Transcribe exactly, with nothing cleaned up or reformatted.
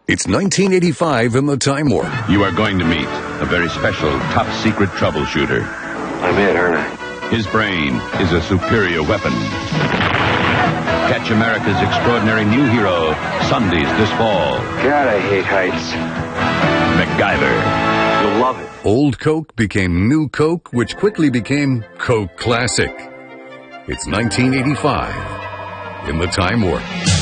It's nineteen eighty-five in the Time Warp. You are going to meet a very special, top-secret troubleshooter. I'm it, aren't I? His brain is a superior weapon. Catch America's extraordinary new hero, Sundays this fall. God, I hate heights. MacGyver. You'll love it. Old Coke became New Coke, which quickly became Coke Classic. It's nineteen eighty-five in the Time Warp.